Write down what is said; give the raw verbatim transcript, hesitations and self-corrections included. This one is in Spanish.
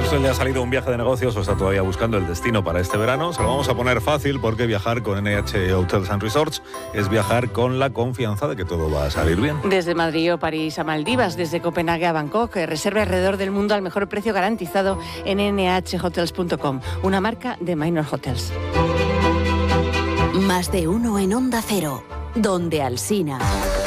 ¿Usted le ha salido un viaje de negocios o está todavía buscando el destino para este verano? Se lo vamos a poner fácil porque viajar con N H Hotels and Resorts es viajar con la confianza de que todo va a salir bien. Desde Madrid o París a Maldivas, desde Copenhague a Bangkok, reserve alrededor del mundo al mejor precio garantizado en ene hache hotels punto com, una marca de Minor Hotels. Más de uno en Onda Cero, donde Alsina.